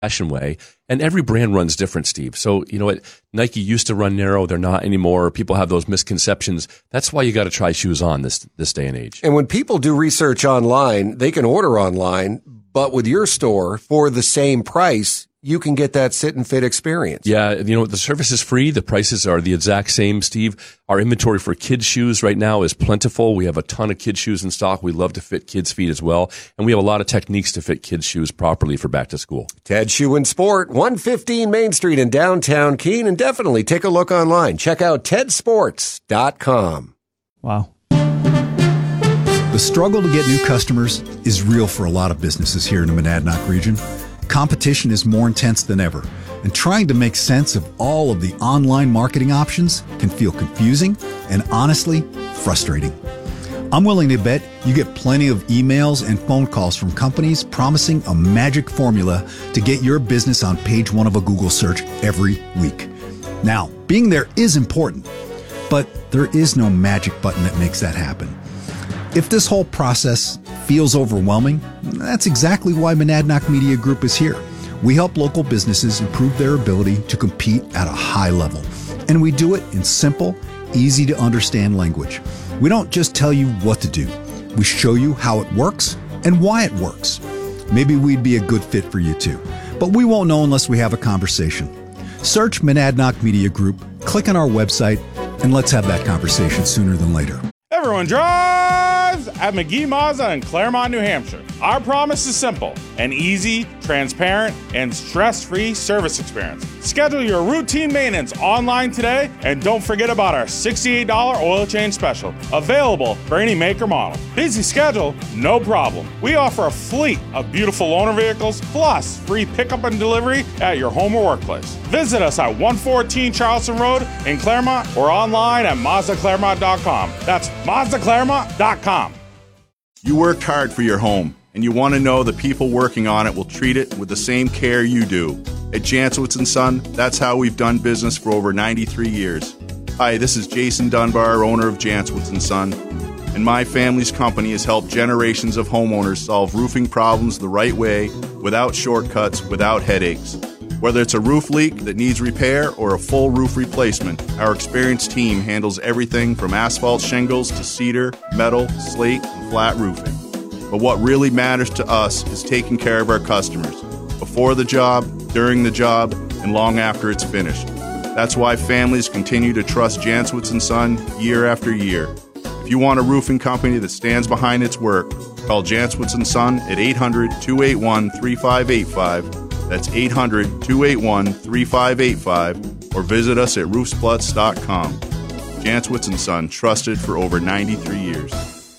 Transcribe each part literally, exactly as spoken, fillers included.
fashion way. And every brand runs different, Steve. So, you know what? Nike used to run narrow. They're not anymore. People have those misconceptions. That's why you got to try shoes on this this day and age. And when people do research online, they can order online, but with your store for the same price, you can get that sit and fit experience. Yeah, you know, the service is free. The prices are the exact same, Steve. Our inventory for kids' shoes right now is plentiful. We have a ton of kids' shoes in stock. We love to fit kids' feet as well. And we have a lot of techniques to fit kids' shoes properly for back to school. Ted Shoe and Sport, one fifteen Main Street in downtown Keene. And definitely take a look online. Check out ted sports dot com. Wow. The struggle to get new customers is real for a lot of businesses here in the Monadnock region. Competition is more intense than ever, and trying to make sense of all of the online marketing options can feel confusing and honestly frustrating. I'm willing to bet you get plenty of emails and phone calls from companies promising a magic formula to get your business on page one of a Google search every week. Now, being there is important, but there is no magic button that makes that happen. If this whole process feels overwhelming, that's exactly why Monadnock Media Group is here. We help local businesses improve their ability to compete at a high level. And we do it in simple, easy to understand language. We don't just tell you what to do. We show you how it works and why it works. Maybe we'd be a good fit for you too, but we won't know unless we have a conversation. Search Monadnock Media Group, click on our website, and let's have that conversation sooner than later. Everyone drives at McGee Mazda in Claremont, New Hampshire. Our promise is simple: an easy, transparent, and stress-free service experience. Schedule your routine maintenance online today, and don't forget about our sixty-eight dollars oil change special, available for any make or model. Busy schedule? No problem. We offer a fleet of beautiful loaner vehicles, plus free pickup and delivery at your home or workplace. Visit us at one fourteen Charleston Road in Claremont or online at Mazda Claremont dot com. That's Mazda Claremont dot com. You worked hard for your home, and you want to know the people working on it will treat it with the same care you do. At Jancewitz and Son, that's how we've done business for over ninety-three years. Hi, this is Jason Dunbar, owner of Jancewitz and Son, and my family's company has helped generations of homeowners solve roofing problems the right way, without shortcuts, without headaches. Whether it's a roof leak that needs repair or a full roof replacement, our experienced team handles everything from asphalt shingles to cedar, metal, slate, and flat roofing. But what really matters to us is taking care of our customers, before the job, during the job, and long after it's finished. That's why families continue to trust Jancewitz and Son year after year. If you want a roofing company that stands behind its work, call Jancewitz and Son at eight hundred, two eight one, three five eight five. That's eight hundred, two eight one, three five eight five, or visit us at roofsplutz dot com. Jancewitz and Son, trusted for over ninety-three years.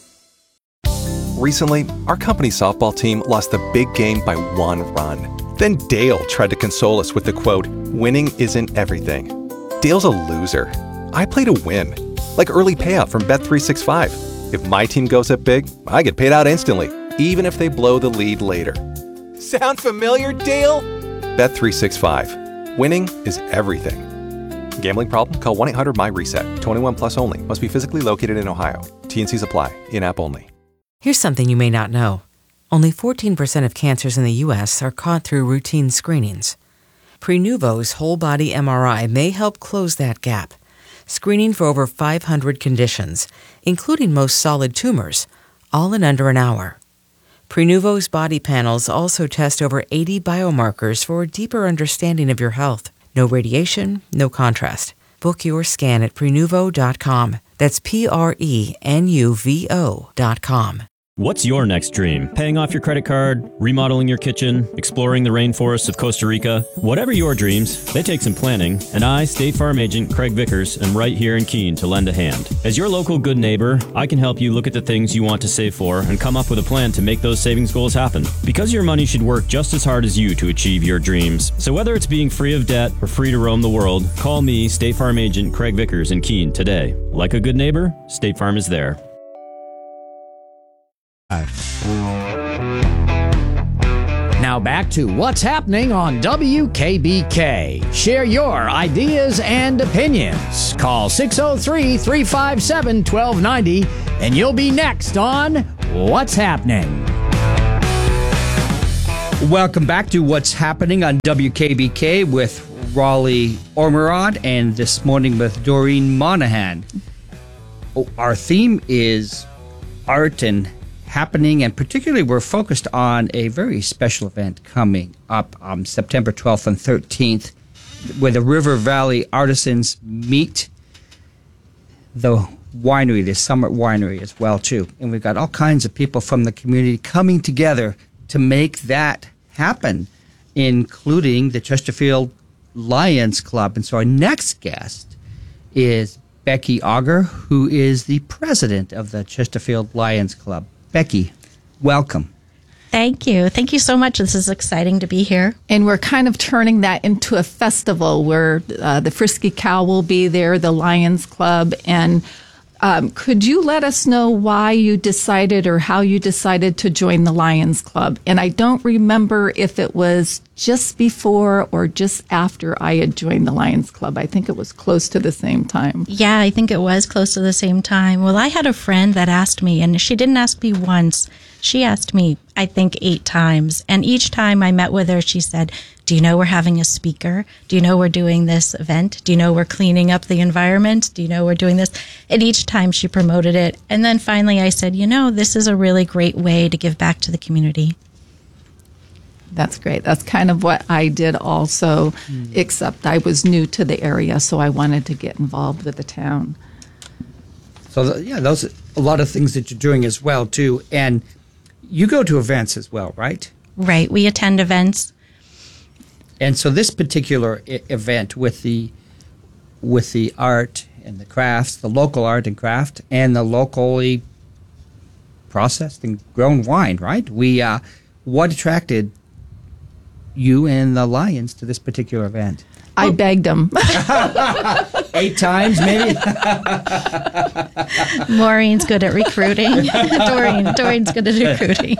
Recently, our company's softball team lost the big game by one run. Then Dale tried to console us with the quote, "Winning isn't everything." Dale's a loser. I play to win, like early payout from Bet three sixty-five. If my team goes up big, I get paid out instantly, even if they blow the lead later. Sound familiar, Dale? Bet three sixty-five. Winning is everything. Gambling problem? Call one eight hundred M Y reset. twenty-one plus only. Must be physically located in Ohio. T and C's apply. In-app only. Here's something you may not know. Only fourteen percent of cancers in the U S are caught through routine screenings. Prenuvo's whole-body M R I may help close that gap, screening for over five hundred conditions, including most solid tumors, all in under an hour. Prenuvo's body panels also test over eighty biomarkers for a deeper understanding of your health. No radiation, no contrast. Book your scan at prenuvo dot com. That's P R E N U V O dot com. What's your next dream? Paying off your credit card, remodeling your kitchen, exploring the rainforests of Costa Rica? Whatever your dreams, they take some planning, and I, State Farm Agent Craig Vickers, am right here in Keene to lend a hand. As your local good neighbor, I can help you look at the things you want to save for and come up with a plan to make those savings goals happen. Because your money should work just as hard as you to achieve your dreams. So whether it's being free of debt or free to roam the world, call me, State Farm Agent Craig Vickers in Keene today. Like a good neighbor, State Farm is there. Now back to what's happening on W K B K. Share your ideas and opinions. Call six oh three, three five seven, one two nine oh and you'll be next on What's Happening. Welcome back to What's Happening on W K B K with Raleigh Ormerod and this morning with Doreen Monahan. Oh, our theme is art and happening, and particularly we're focused on a very special event coming up on September twelfth and thirteenth where the River Valley artisans meet the winery, the Summit Winery as well too. And we've got all kinds of people from the community coming together to make that happen, including the Chesterfield Lions Club. And so our next guest is Becky Auger, who is the president of the Chesterfield Lions Club. Becky, welcome. Thank you. Thank you so much. This is exciting to be here. And we're kind of turning that into a festival where uh, the Frisky Cow will be there, the Lions Club, and Um, could you let us know why you decided or how you decided to join the Lions Club? And I don't remember if it was just before or just after I had joined the Lions Club. I think it was close to the same time. Yeah, I think it was close to the same time. Well, I had a friend that asked me, and she didn't ask me once. She asked me, I think, eight times. And each time I met with her, she said, do you know we're having a speaker? Do you know we're doing this event? Do you know we're cleaning up the environment? Do you know we're doing this? And each time she promoted it. And then finally I said, you know, this is a really great way to give back to the community. That's great. That's kind of what I did also, mm. except I was new to the area, so I wanted to get involved with the town. So, th- yeah, those are a lot of things that you're doing as well, too. And you go to events as well, right? Right. We attend events. And so this particular I- event with the with the art and the crafts, the local art and craft, and the locally processed and grown wine, right? We uh, what attracted you and the Lions to this particular event? I oh. begged them. Eight times, maybe? Maureen's good at recruiting. Doreen, Doreen's good at recruiting.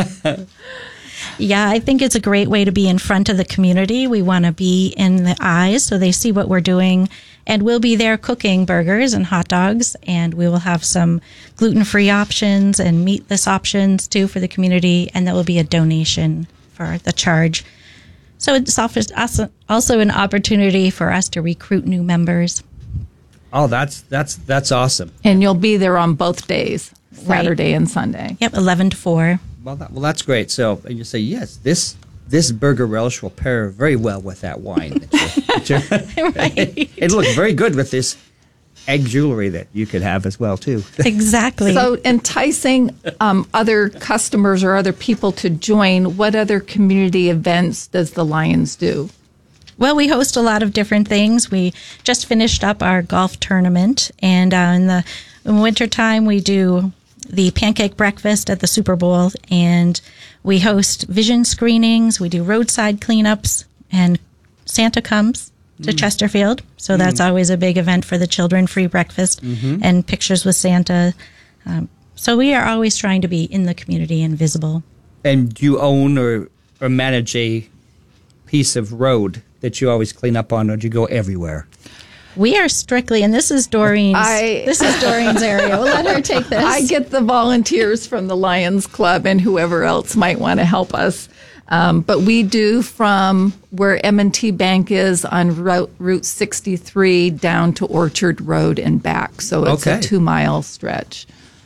Yeah, I think it's a great way to be in front of the community. We want to be in the eyes so they see what we're doing. And we'll be there cooking burgers and hot dogs. And we will have some gluten-free options and meatless options, too, for the community. And there will be a donation for the charge. So it's also an opportunity for us to recruit new members. Oh, that's that's that's awesome. And you'll be there on both days, Saturday right. and Sunday. Yep, eleven to four. Well, that, well, that's great. So you say, yes, this this burger relish will pair very well with that wine. That you're, that you're, right. it, it looks very good with this egg jewelry that you could have as well, too. Exactly. So enticing um, other customers or other people to join, what other community events does the Lions do? Well, we host a lot of different things. We just finished up our golf tournament, and uh, in the in wintertime, we do the pancake breakfast at the Super Bowl, and we host vision screenings. We do roadside cleanups, and Santa comes to mm. Chesterfield, so mm. that's always a big event for the children, free breakfast mm-hmm. and pictures with Santa. Um, so we are always trying to be in the community and visible. And do you own or, or manage a piece of road that you always clean up on, or do you go everywhere? We are strictly, and this is Doreen's. I, this is Doreen's area. We'll let her take this. I get the volunteers from the Lions Club and whoever else might want to help us. Um, but we do from where M and T Bank is on Route, Route sixty-three down to Orchard Road and back. So it's okay. a two-mile stretch.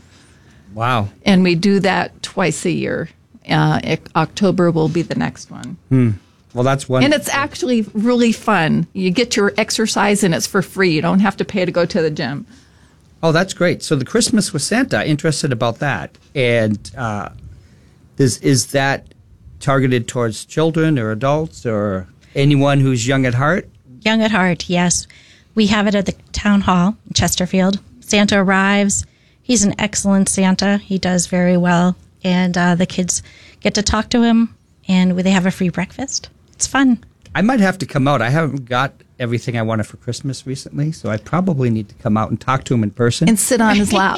Wow. And we do that twice a year. Uh, October will be the next one. Hmm. Well, that's one. And it's actually really fun. You get your exercise and it's for free. You don't have to pay to go to the gym. Oh, that's great. So the Christmas with Santa, interested about that. And uh, is, is that targeted towards children or adults or anyone who's young at heart? Young at heart, yes. We have it at the town hall in Chesterfield. Santa arrives. He's an excellent Santa. He does very well. And uh, the kids get to talk to him, and they have a free breakfast. It's fun. I might have to come out. I haven't got everything I wanted for Christmas recently, so I probably need to come out and talk to him in person. And sit on his lap.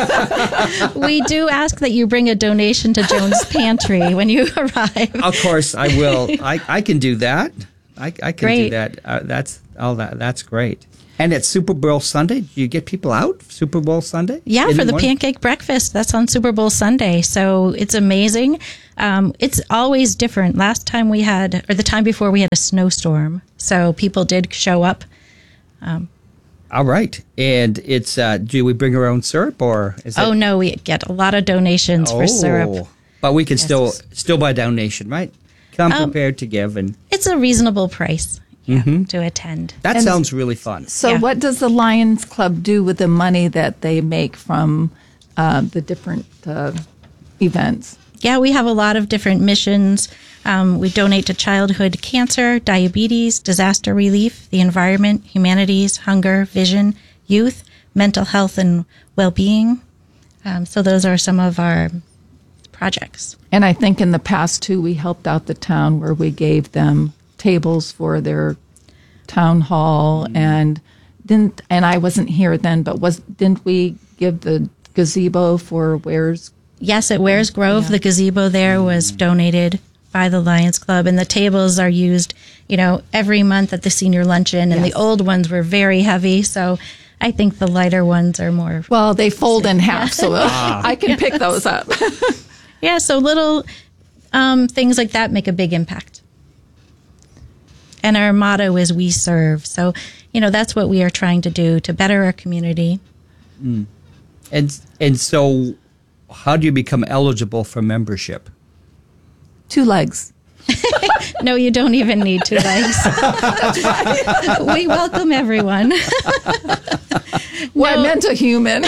We do ask that you bring a donation to Jones Pantry when you arrive. Of course, I will. I, I can do that. I, I can great. do that. Uh, that's all that. That's great. And it's Super Bowl Sunday. Do you get people out Super Bowl Sunday? Yeah, In for the, morning? pancake breakfast. That's on Super Bowl Sunday. So it's amazing. Um, it's always different. Last time we had, or the time before, we had a snowstorm. So people did show up. Um, All right. And it's, uh, do we bring our own syrup or is it? oh, no, we get a lot of donations for syrup. But we can Yes. still still buy donation, right? Come Um, prepared to give. And It's a reasonable price yeah, Mhm. to attend. that And- sounds really fun. So, Yeah. what does the Lions Club do with the money that they make from uh, the different uh, events? Yeah, we have a lot of different missions. Um, we donate to childhood cancer, diabetes, disaster relief, the environment, humanities, hunger, vision, youth, mental health and well-being. Um, so those are some of our projects. And I think in the past, too, we helped out the town where we gave them tables for their town hall and didn't, and I wasn't here then, but was, didn't we give the gazebo for Wares? Yes, at Wares Grove, Yeah. the gazebo there was donated by the Lions Club, and the tables are used, you know, every month at the senior luncheon, and Yes. the old ones were very heavy, so I think the lighter ones are more. Well, they fold in half, so I can pick those up. Yeah, so little um, things like that make a big impact. And our motto is "We serve." So, you know, that's what we are trying to do to better our community. Mm. And and so, how do you become eligible for membership? Two legs. No, you don't even need two legs. We welcome everyone. Well, No. I meant a human.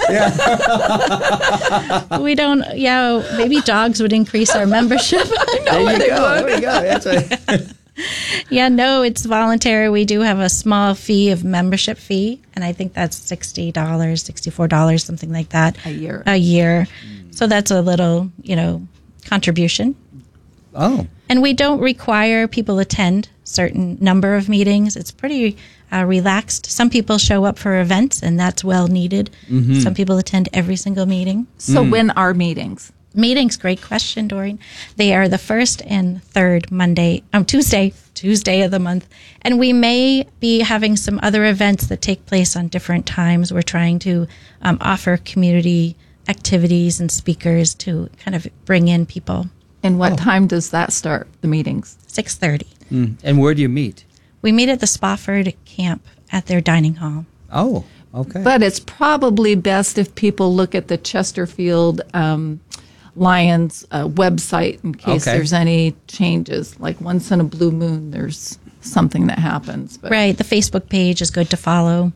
We don't, yeah, maybe dogs would increase our membership. There you go. There you go. That's a, Yeah, no, it's voluntary. We do have a small fee of membership fee, and I think that's sixty dollars, sixty-four dollars, something like that. A year. A year. So that's a little, you know, contribution. oh, And we don't require people attend certain number of meetings. It's pretty uh, relaxed. Some people show up for events, and that's well needed. Mm-hmm. Some people attend every single meeting. So when are meetings? Meetings, great question, Doreen. They are the first and third Monday, um, Tuesday, Tuesday of the month. And we may be having some other events that take place on different times. We're trying to um, offer community activities and speakers to kind of bring in people. And what time does that start, the meetings? six thirty. Mm. And where do you meet? We meet at the Spofford camp at their dining hall. Oh, okay. But it's probably best if people look at the Chesterfield um, Lions uh, website in case Okay. there's any changes. Like once in a blue moon, there's something that happens. But Right. The Facebook page is good to follow.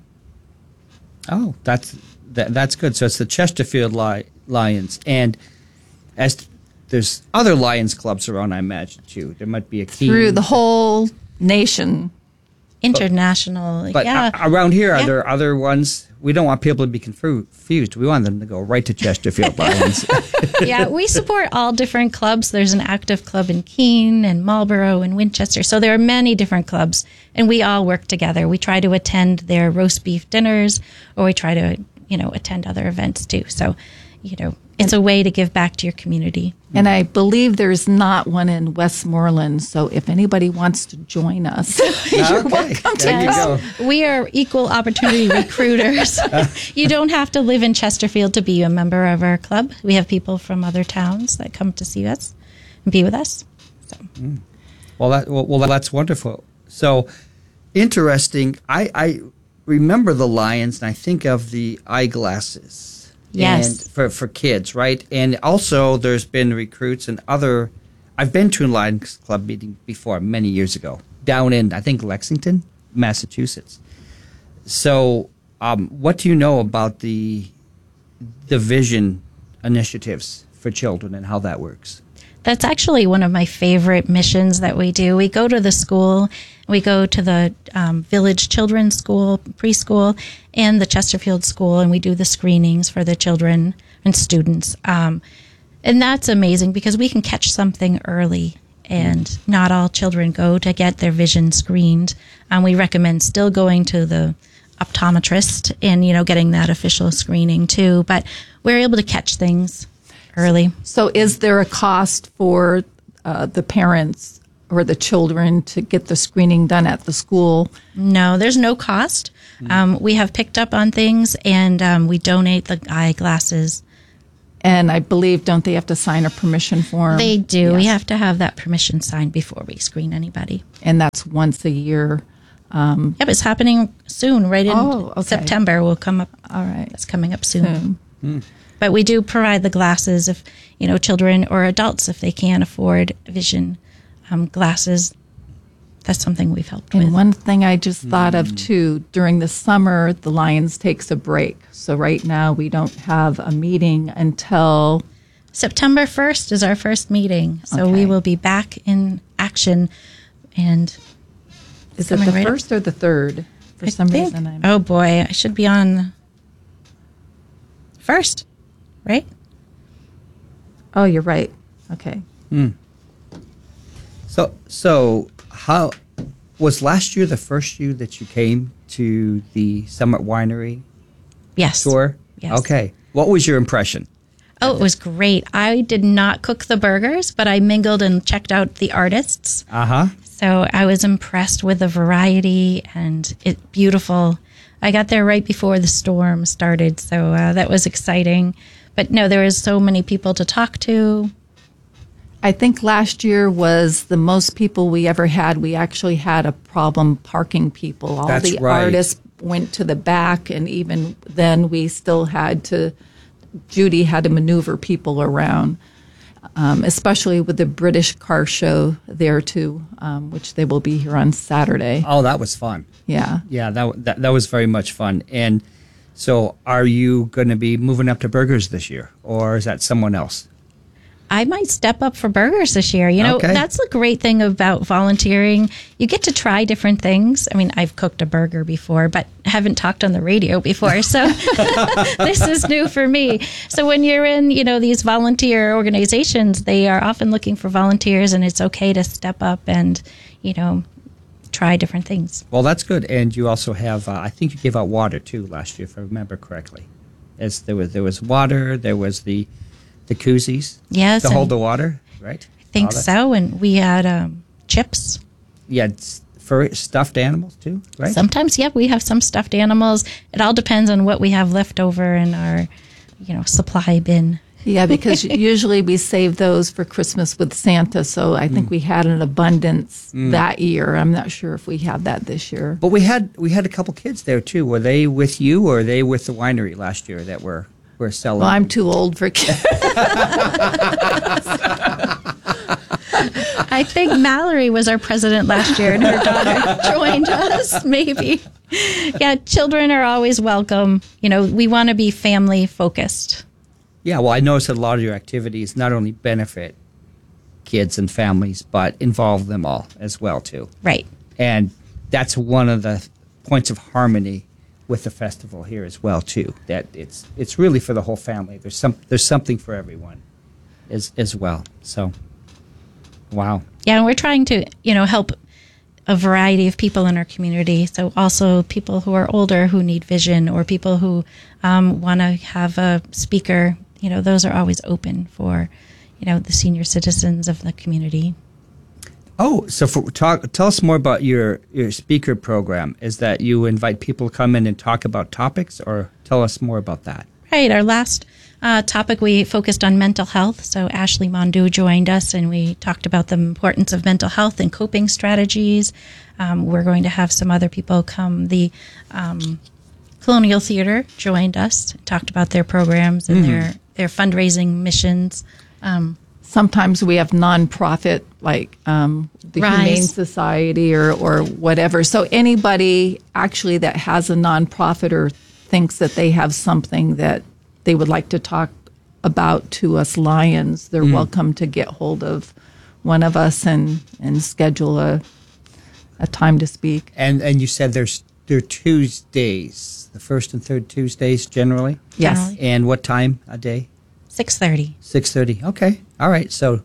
Oh, that's that, that's good. So it's the Chesterfield Li- Lions, and as t- there's other Lions clubs around, I imagine too. There might be a key through the whole nation. International. But yeah. a- around here, are Yeah. there other ones? We don't want people to be confu- confused. We want them to go right to Chesterfield Lions. Yeah, we support all different clubs. There's an active club in Keene and Marlborough and Winchester. So there are many different clubs, and we all work together. We try to attend their roast beef dinners, or we try to, you know, attend other events too. So, you know, it's a way to give back to your community. And I believe there's not one in Westmoreland. So if anybody wants to join us, you're Okay, welcome to there you come. go. We are equal opportunity recruiters. You don't have to live in Chesterfield to be a member of our club. We have people from other towns that come to see us and be with us. Well, that, well, well, that's wonderful. So interesting. I, I remember the Lions, and I think of the eyeglasses. Yes. And for for kids, right? And also, there's been recruits and other. I've been to a Lions Club meeting before, many years ago, down in I think Lexington, Massachusetts. So, um, what do you know about the the vision initiatives for children and how that works? That's actually one of my favorite missions that we do. We go to the school, we go to the um, Village Children's School, preschool, and the Chesterfield School, and we do the screenings for the children and students. Um, and that's amazing because we can catch something early, and not all children go to get their vision screened. Um, we recommend still going to the optometrist and, you know, getting that official screening too. But we're able to catch things early. So is there a cost for uh, the parents or the children to get the screening done at the school? No, there's no cost. Mm. Um, we have picked up on things, and um, we donate the eyeglasses. And I believe, don't they have to sign a permission form? They do. Yes. We have to have that permission signed before we screen anybody. And that's once a year. Um, yep, it's happening soon, right in oh, okay. September will come up. All right. It's coming up soon. soon. Mm. But we do provide the glasses if, you know, children or adults, if they can't afford vision um, glasses. That's something we've helped and with. one thing I just mm. thought of, too, during the summer, the Lions takes a break. So right now we don't have a meeting until... September first is our first meeting. So okay. we will be back in action. And is it the right first up. or the third? For I some think, reason, I'm... Oh, boy. I should be on first, right? Oh, you're right. Okay. Mm. So, so how was last year the first year that you came to the Summit Winery? Yes. Tour? Yes. Okay. What was your impression? Oh, it was great. I did not cook the burgers, but I mingled and checked out the artists. Uh huh. So I was impressed with the variety and it beautiful. I got there right before the storm started, so uh, that was exciting. But no, there was so many people to talk to. I think last year was the most people we ever had. We actually had a problem parking people. All That's the right. artists went to the back, and even then we still had to, Judy had to maneuver people around, um, especially with the British car show there too, um, which they will be here on Saturday. Oh, that was fun. Yeah. Yeah, that, that, that was very much fun. And so are you going to be moving up to burgers this year, or is that someone else? I might step up for burgers this year. You know, Okay. that's the great thing about volunteering. You get to try different things. I mean, I've cooked a burger before, but haven't talked on the radio before. So this is new for me. So when you're in, you know, these volunteer organizations, they are often looking for volunteers, and it's okay to step up and, you know, try different things. Well, that's good. And you also have, uh, I think you gave out water too last year, if I remember correctly. As there was there was water, there was the the koozies Yes, to hold and the water, right? I think All that. so. And we had um, chips. You had s- furry stuffed animals too, right? Sometimes, yeah, we have some stuffed animals. It all depends on what we have left over in our, you know, supply bin. Yeah, because usually we save those for Christmas with Santa, so I think Mm. we had an abundance Mm. that year. I'm not sure if we have that this year. But we had we had a couple kids there too. Were they with you, or were they with the winery last year that were were selling? Well, I'm too old for kids. I think Mallory was our president last year, and her daughter joined us, maybe. Yeah, children are always welcome. You know, we want to be family focused. Yeah, well, I noticed that a lot of your activities not only benefit kids and families, but involve them all as well too. Right. And that's one of the points of harmony with the festival here as well too. That it's it's really for the whole family. There's some there's something for everyone, as as well. So, wow. Yeah, and we're trying to, you know, help a variety of people in our community. So also people who are older who need vision, or people who um, want to have a speaker. You know, those are always open for, you know, the senior citizens of the community. Oh, so for, talk, tell us more about your, your speaker program. Is that you invite people to come in and talk about topics, or tell us more about that? Right. Our last uh, topic, we focused on mental health. So Ashley Mondu joined us, and we talked about the importance of mental health and coping strategies. Um, we're going to have some other people come. The um, Colonial Theater joined us, talked about their programs and Mhm. their, their fundraising missions. Um, Sometimes we have nonprofit, like um, the Rise. Humane Society or, or whatever. So anybody actually that has a nonprofit or thinks that they have something that they would like to talk about to us Lions, they're Mm. welcome to get hold of one of us and, and schedule a a time to speak. And and you said there's there are Tuesdays, the first and third Tuesdays generally. Yes. Generally. And what time a day? six thirty. Six thirty. Okay. All right. So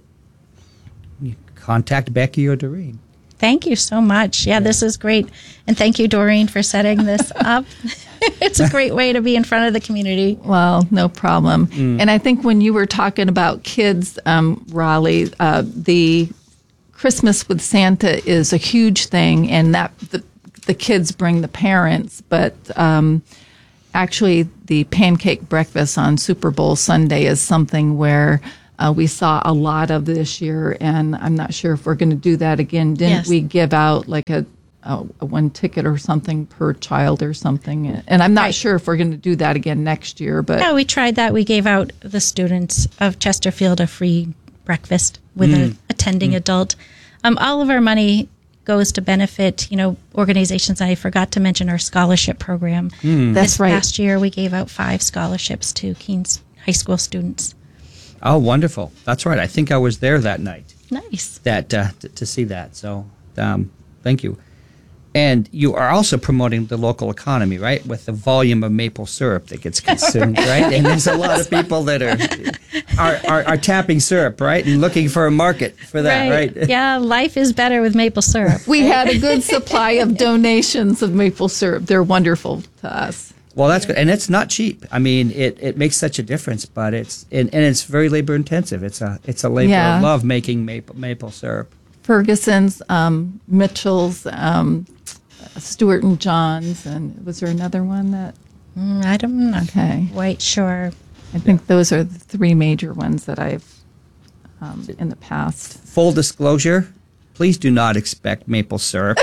you contact Becky or Doreen. Thank you so much. Yeah, this is great. And thank you, Doreen, for setting this up. It's a great way to be in front of the community. Well, no problem. Mm. And I think when you were talking about kids, um, Raleigh, uh, the Christmas with Santa is a huge thing, and that the, the kids bring the parents, but um, actually the pancake breakfast on Super Bowl Sunday is something where uh, we saw a lot of this year, and I'm not sure if we're going to do that again. Didn't Yes. we give out like a, a, a one ticket or something per child or something? And I'm not Right. sure if we're going to do that again next year, but Yeah, we tried that. We gave out the students of Chesterfield a free breakfast with Mm. an attending adult. Um, all of our money goes to benefit, you know, organizations. I forgot to mention our scholarship program. Mm. That's this right. past year, we gave out five scholarships to Keens high school students. Oh, wonderful. That's right. I think I was there that night. Nice. That uh, t- to see that. So, um, thank you. And you are also promoting the local economy, right? With the volume of maple syrup that gets consumed, right? And there's a lot of people that are are, are are tapping syrup, right? And looking for a market for that, right? Yeah, life is better with maple syrup. we had a good supply of donations of maple syrup. They're wonderful to us. Well, that's good, and it's not cheap. I mean, it, it makes such a difference, but it's and, and it's very labor intensive. It's a it's a labor Yeah. of love making maple maple syrup. Ferguson's, um, Mitchell's, um, Stewart and John's, and was there another one that? Mm, I don't know. Okay. Quite sure. I think those are the three major ones that I've um, in the past. Full disclosure, please do not expect maple syrup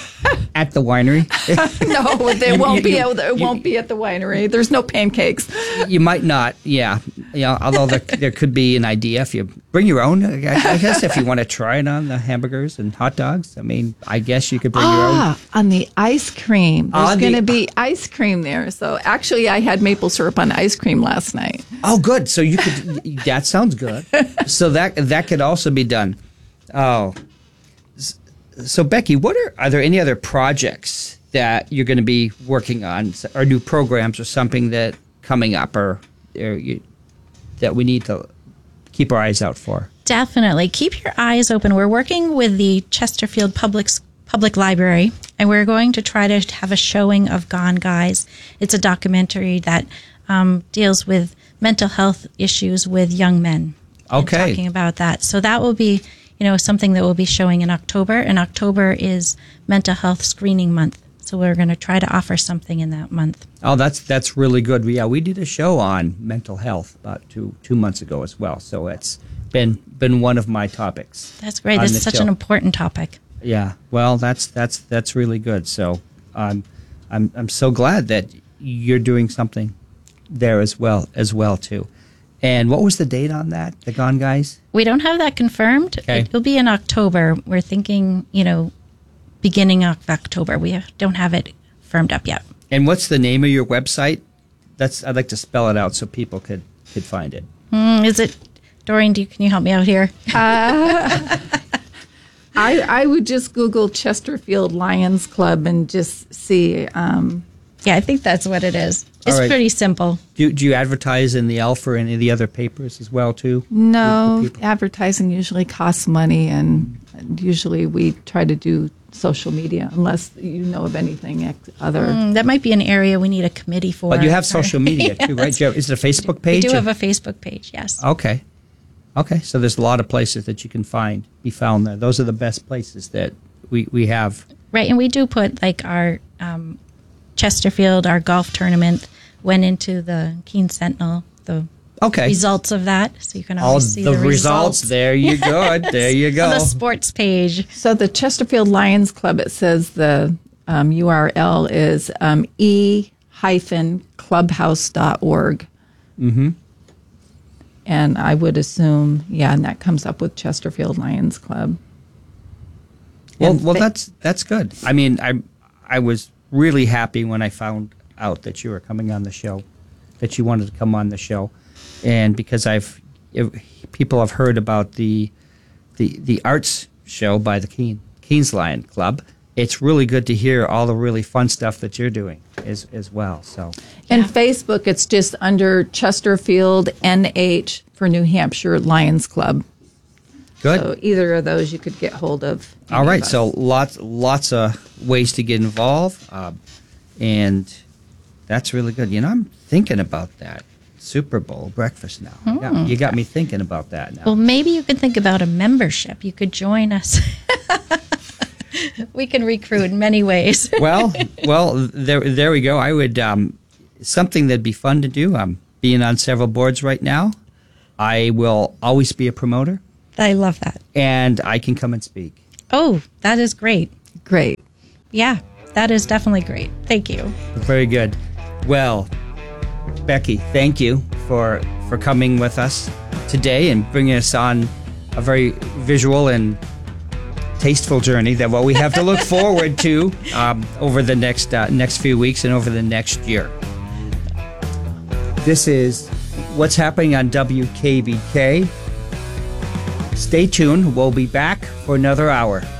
at the winery. No, they You- won't you- be. you- Able to, it you- won't be at the winery. There's no pancakes. You might not, yeah. Yeah, although there, there could be an idea if you bring your own. I I guess if you want to try it on the hamburgers and hot dogs, I mean, I guess you could bring your own. Ah, on the ice cream. There's On going to the- be ice cream there. So actually, I had maple syrup on ice cream last night. Oh, good. So you could. That sounds good. So that that could also be done. Oh, S- so Becky, what are are there any other projects that you're going to be working on, or new programs, or something that coming up, or, or you, that we need to keep our eyes out for? Definitely. Keep your eyes open. We're working with the Chesterfield Public Public Library, and we're going to try to have a showing of Gone Guys. It's a documentary that um, deals with mental health issues with young men. and Okay. talking about that. So that will be, you know, something that will be showing in October, and October is Mental Health Screening Month. So we're going to try to offer something in that month. Oh, that's that's really good. Yeah, we did a show on mental health about two two months ago as well. So it's been been one of my topics. That's great. on This the is such show. an important topic. Yeah, well, that's that's that's really good. So um, I'm I'm so glad that you're doing something there as well as well too. And what was the date on that? The Gone Guys? We don't have that confirmed. Okay. It'll be in October. We're thinking, you know, beginning of October. We don't have it firmed up yet. And what's the name of your website? That's I'd like to spell it out so people could could find it. Hmm, is it, Doreen, do you, can you help me out here? Uh, I I would just Google Chesterfield Lions Club and just see. Um, yeah, I think that's what it is. It's All right. pretty simple. Do, do you advertise in the Elf or any of the other papers as well too? No, With the people? advertising usually costs money, and usually we try to do social media unless you know of anything ex- other. Hmm, that might be an area we need a committee for. But you have social media too, right? Do you have- Is it a Facebook page? We do or- have a Facebook page, yes. Okay. Okay. So there's a lot of places that you can find, be found there. Those are the best places that we, we have. Right, and we do put like our um, Chesterfield, our golf tournament went into the Keene Sentinel, the Okay. results of that. So you can All always see the the, results. There you go. There you go. On the sports page. So the Chesterfield Lions Club, it says the um, U R L is um, e clubhouse dot org. Mm-hmm. And I would assume, yeah, and that comes up with Chesterfield Lions Club. Well, And well, fa- that's that's good. I mean, I I was really happy when I found out that you were coming on the show, that you wanted to come on the show, and because I've if, people have heard about the the the arts show by the Keene Keen's Lion Club. It's really good to hear all the really fun stuff that you're doing as as well. So, And Facebook, it's just under Chesterfield N H for New Hampshire Lions Club. good. So either of those you could get hold of. All any right, of us. so lots lots of ways to get involved, um, and that's really good. You know, I'm thinking about that. Super Bowl breakfast now. Hmm. Yeah, you got me thinking about that now. Well, maybe you could think about a membership. You could join us. We can recruit in many ways. well, well, there, there we go. I would um, something that'd be fun to do. I'm being on several boards right now. I will always be a promoter, I love that. and I can come and speak. Oh, that is great. Great. Yeah, that is definitely great. Thank you. Very good. Well, Becky, thank you for for coming with us today and bringing us on a very visual and tasteful journey that what we have to look forward to um, over the next uh, next few weeks and over the next year. This is What's Happening on W K B K. Stay tuned. We'll be back for another hour.